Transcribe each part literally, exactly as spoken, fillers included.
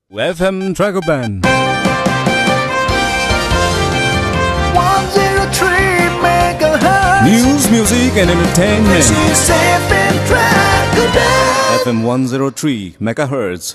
F M Dragoban one oh three megahertz. News, music and entertainment. This is F M Dragoban. F M one oh three megahertz.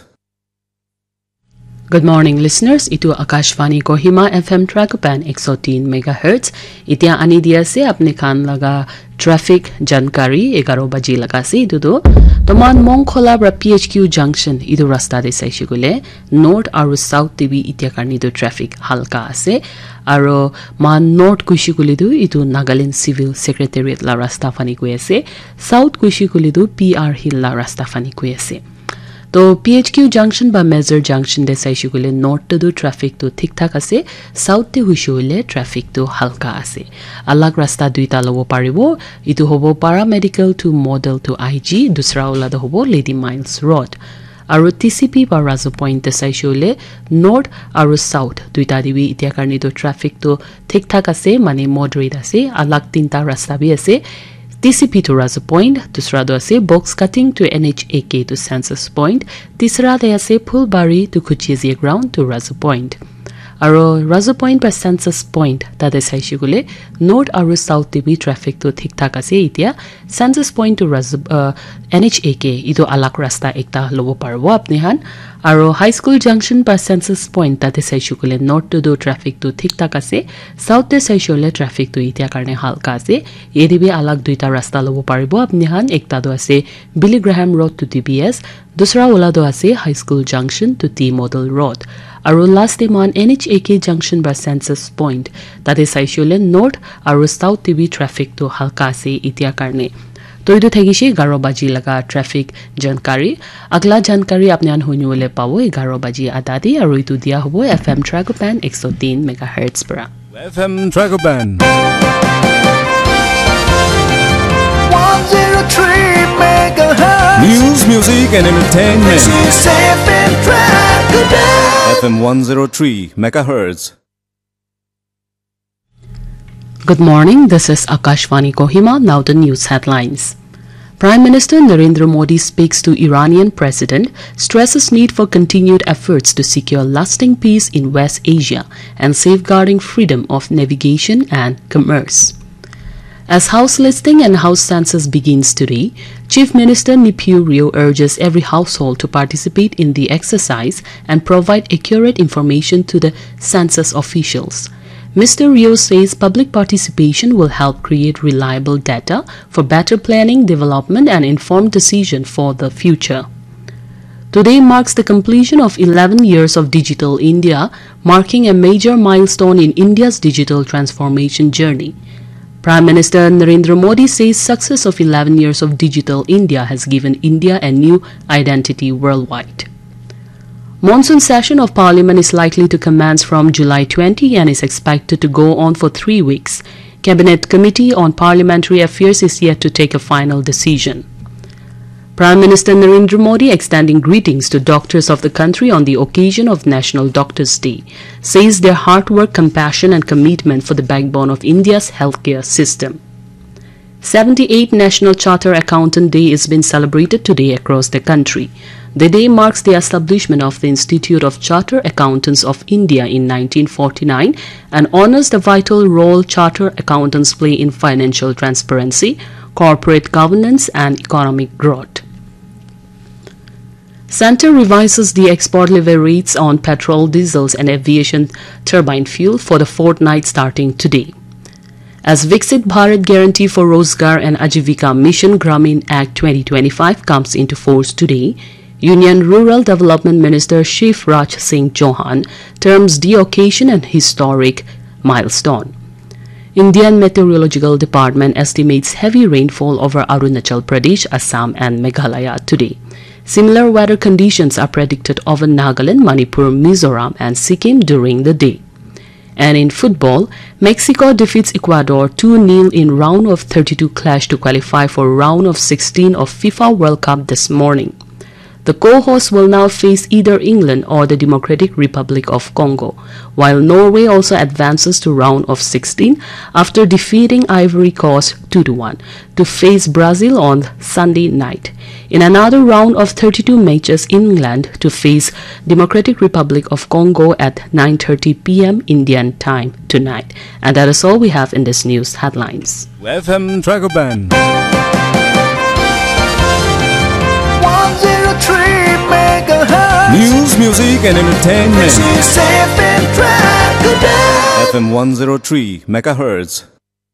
Good morning, listeners. Itu Akashvani Kohima F M Dragoban one oh three megahertz. Itia ani dia se apne khan laga traffic jankari eleven baji laga se itu do. Toman Mongkhola bra P H Q junction idu rasta de saisi gole north aru south tibi itia karni do traffic halka ase aro man north kushi gole du itu Nagaland civil secretariat la rasta fani koi ase south kushi gole du P R Hill la rasta fani koi ase. तो P H Q junction ba major junction de saisi gole north to do traffic to thik thak ase south te huishole traffic to halka ase alag rasta duita lobo paribo itu hobo paramedical to model to I G dusra ola do hobo Lady Miles Road aru T C P ba Razo Point te saishole north aru south duita dibi itia karni to traffic to thik thak ase mane moderate ase alag tinta rasta bi ase T C P to Razo Point, dusra do ase box cutting to N H A K to Census Point, tisra de ase Phulbari to Kuchizia Ground to Razo Point. Aro Razo Point by Census Point tade saishi gole north aru south tibi traffic to thik thak ase itia Census Point to Razo uh, N H A K ido alak rasta ekta lobo parbo apni han aro High School Junction by Census Point tade saishi gole north to do traffic to thik thak ase south te saishi gole traffic to itia karne halka ase yedibi alak duita rasta lobo paribo apni han ekta do ase Billy Graham Road to D B S dusra ola do ase High School Junction to T Model Road aro last time on N H A K junction by Census Point that is saishole north aro south tibi traffic to halka ase itia karne to idu thagishi eleven baji laga traffic jankari agla jankari apne an hoine wole pawo eleven baji adadi aro itu dia hobo F M Dragoban one oh three megahertz para F M Dragoban one oh three megahertz. News, music and entertainment. This is F M Dragoban. F M one oh three megahertz. Good morning, this is Akashvani Kohima. Now the news headlines. Prime Minister Narendra Modi speaks to Iranian President, stresses need for continued efforts to secure lasting peace in West Asia and safeguarding freedom of navigation and commerce. As house listing and house census begins today, Chief Minister Neiphiu Rio urges every household to participate in the exercise and provide accurate information to the census officials. Mister Rio says public participation will help create reliable data for better planning, development and informed decision for the future. Today marks the completion of eleven years of Digital India, marking a major milestone in India's digital transformation journey. Prime Minister Narendra Modi says success of eleven years of Digital India has given India a new identity worldwide. Monsoon session of Parliament is likely to commence from July twentieth and is expected to go on for three weeks. Cabinet Committee on Parliamentary Affairs is yet to take a final decision. Prime Minister Narendra Modi, extending greetings to doctors of the country on the occasion of National Doctors' Day, says their hard work, compassion and commitment for the backbone of India's healthcare system. seventy-eighth National Chartered Accountant Day is being celebrated today across the country. The day marks the establishment of the Institute of Chartered Accountants of India in nineteen forty-nine and honors the vital role chartered accountants play in financial transparency, corporate governance and economic growth. Centre revises the export levy rates on petrol, diesels and aviation turbine fuel for the fortnight starting today. As Viksit Bharat Guarantee for Rozgar and Ajivika Mission Gramin Act twenty twenty-five comes into force today, Union Rural Development Minister Shivraj Singh Chauhan terms the occasion an historic milestone. Indian Meteorological Department estimates heavy rainfall over Arunachal Pradesh, Assam and Meghalaya today. Similar weather conditions are predicted over Nagaland, Manipur, Mizoram and Sikkim during the day. And in football, Mexico defeats Ecuador two nil in round of thirty-two clash to qualify for round of sixteen of FIFA World Cup this morning. The co-hosts will now face either England or the Democratic Republic of Congo, while Norway also advances to round of sixteen after defeating Ivory Coast two to one to face Brazil on Sunday night. In another round of thirty-two matches, England to face Democratic Republic of Congo at nine thirty p m Indian time tonight. And that is all we have in this news headlines. F M Dragoban. one oh three megahertz. News, music, and entertainment. This is F M Dragoban. F M one oh three megahertz.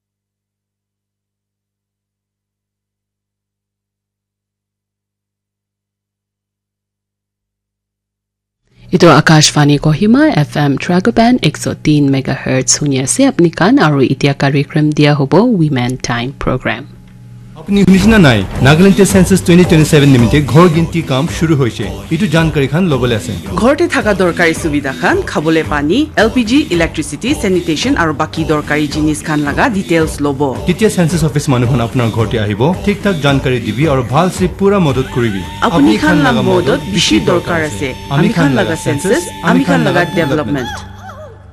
Ito Akashvani Kohima F M Dragoban one oh three megahertz শুনি আছে আপনি কান আৰু ইতিয়া কাৰ্যক্ৰম দিয়া হ'ব Women Time program. अपनी निशना नाई नागालैंड के सेंसस twenty twenty-seven निमित्ते घर गिनती काम शुरू होइছে इटु जानकारी खान लबले আছে ঘৰতে থাকা দৰকাৰী সুবিধা খান খাবলে পানী এলপিজি ইলেক্ট্ৰিচিটি স্যানিটেশন আৰু বাকি দৰকাৰী জিনিস খান লাগা ডিটেইলস লব তেতিয়া সেন্সাস অফিস মানুহখন আপোনাৰ ঘৰতে আহিব ঠিক ঠাক जानकारी দিবি আৰু ভাল সে পুৰা মদত কৰিবি আপুনি খান লাগা মদত বেছি দৰকাৰ আছে আমি খান লাগা সেন্সাস আমি খান লাগা ডেভেলপমেন্ট